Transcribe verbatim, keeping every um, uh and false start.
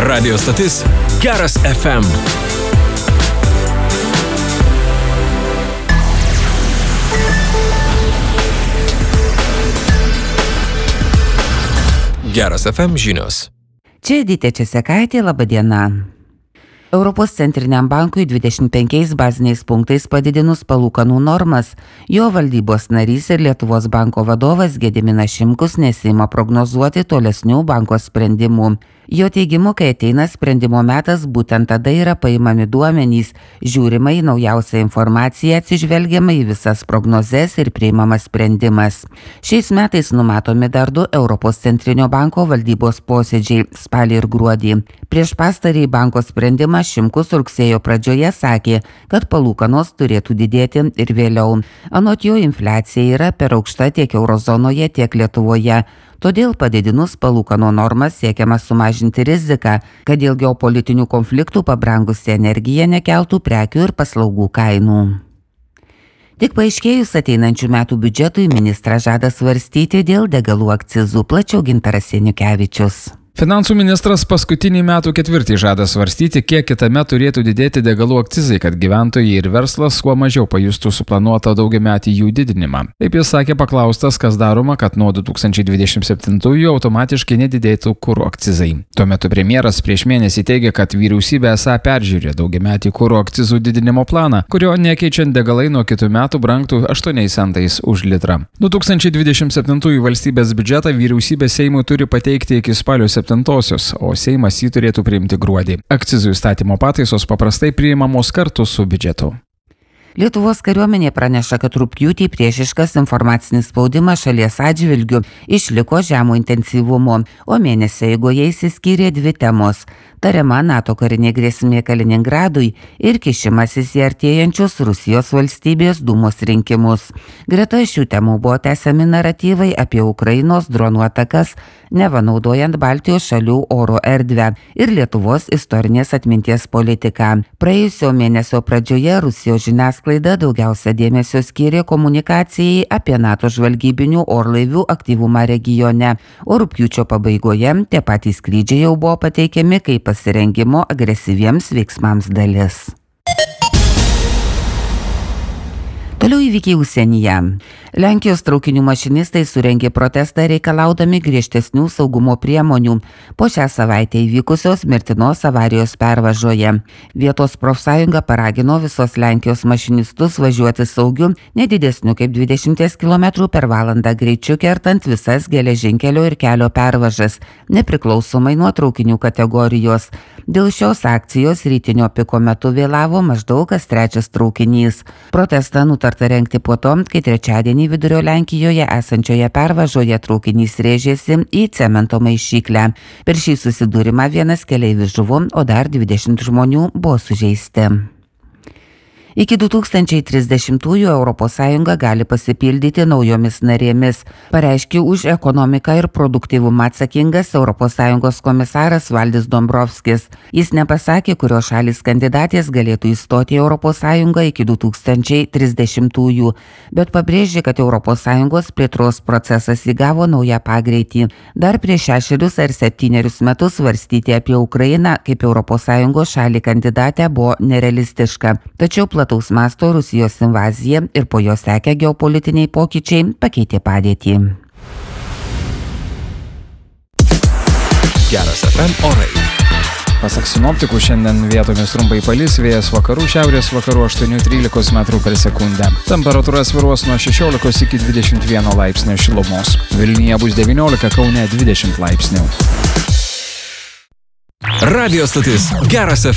Radio stotis Geras F M. Geras F M žinios. Čia Edita Česekaitė, laba diena. Europos centriniam bankui dvidešimt penkiais baziniais punktais padidinus palūkanų normas, jo valdybos narys ir Lietuvos banko vadovas Gediminas Šimkus nesiima prognozuoti tolesnių banko sprendimų. Jo teigimu, kai ateina sprendimo metas, būtent tada yra paimami duomenys, žiūrima į naujausią informaciją, atsižvelgiama į visas prognozes ir priimamas sprendimas. Šiais metais numatomi dar du Europos centrinio banko valdybos posėdžiai – spalį ir gruodį. Prieš pastarąjį banko sprendimą Šimkus rugsėjo pradžioje sakė, kad palūkanos turėtų didėti ir vėliau. Anot jo, infliacija yra per aukšta tiek eurozonoje, tiek Lietuvoje. Todėl padidinus palūkanų normas siekiama sumažinti riziką, kad dėl geopolitinių konfliktų pabrangusi energija nekeltų prekių ir paslaugų kainų. Tik paaiškėjus ateinančių metų biudžetui ministras žada svarstyti dėl degalų akcizų, plačiau Gintaras Seniukevičius. Finansų ministras paskutinį metų ketvirtį žada svarstyti, kiek kitame turėtų didėti degalų akcizai, kad gyventojai ir verslas kuo mažiau pajustų suplanuotą daugiametį jų didinimą. Taip jis sakė paklaustas, kas daroma, kad nuo du tūkstančiai dvidešimt septintųjų automatiškai nedidėtų kuro akcizai. Tuo metu premjeras prieš mėnesį teigė, kad vyriausybė esą peržiūrė daugiametį kuro akcizų didinimo planą, kurio nekeičiant degalai nuo kitų metų brangtų aštuoniais centais už litrą. du tūkstančiai dvidešimt septintųjų valstybės biudžetą vyriausybė Seimui turi pateikti iki spalio septintosios, o Seimas jį turėtų priimti gruodį. Akcizų įstatymo pataisos paprastai priimamos kartu su biudžetu. Lietuvos kariuomenė praneša, kad rugpjūtį priešiškas informacinis spaudimas šalies atžvilgiu išliko žemo intensyvumo, o mėnesio eigoje išsiskyrė dvi temos – tariama NATO karinė grėsmė Kaliningradui ir kišimasis į artėjančius Rusijos valstybės dūmos rinkimus. Greta šių temų buvo tęsiami naratyvai apie Ukrainos dronų atakas, neva naudojant Baltijos šalių oro erdvę ir Lietuvos istorinės atminties politiką. Praėjusio mėnesio pradžioje Rusijos žiniasklaida daugiausia dėmesio skyrė komunikacijai apie NATO žvalgybinių orlaivių aktyvumą regione, o rugpjūčio pabaigoje tie patys skrydžiai jau buvo pateikiami kaip pasirengimo agresyviems veiksmams dalis. Toliau įvykiai užsienyje. Lenkijos traukinių mašinistai surengė protestą reikalaudami griežtesnių saugumo priemonių po šią savaitę įvykusios mirtinos avarijos pervažoje. Vietos profsąjunga paragino visos Lenkijos mašinistus važiuoti saugiu, nedidesniu kaip dvidešimt kilometrų per valandą greičiu kertant visas geležinkelio ir kelio pervažas, nepriklausomai nuo traukinių kategorijos. Dėl šios akcijos rytinio piko metu vėlavo maždaug kas trečias traukinys. Protestą nutarta rengti po to, kai trečiadienį vidurio Lenkijoje esančioje pervažoje traukinys rėžėsi į cemento maišyklę. Per šį susidūrimą vienas keleivis žuvo, o dar dvidešimt žmonių buvo sužeisti. Iki du tūkstančiai trisdešimtųjų Europos Sąjunga gali pasipildyti naujomis narėmis, pareiškė už ekonomiką ir produktyvumą atsakingas Europos Sąjungos komisaras Valdis Dombrovskis. Jis nepasakė, kurios šalys kandidatės galėtų įstoti į Europos Sąjungą iki du tūkstančiai trisdešimtųjų, bet pabrėžė, kad Europos Sąjungos plėtros procesas įgavo naują pagreitį. Dar prieš šešerius ar septynerius metus svarstyti apie Ukrainą kaip Europos Sąjungos šalį kandidatę buvo nerealistiška, tačiau plataus masto Rusijos invazija ir po jos sekę geopolitiniai pokyčiai pakeitė padėtį. Geras F M orai. Pasak sinoptikų, šiandien vietomis trumpai palis, vėjas vakarų, šiaurės vakarų aštuoni trylika metrų per sekundę. Temperatūra svyruos nuo šešiolikos iki dvidešimt vieno laipsnio šilumos. Vilniuje bus devyniolika, Kaune dvidešimt laipsnių. Radio stotis Geras F M.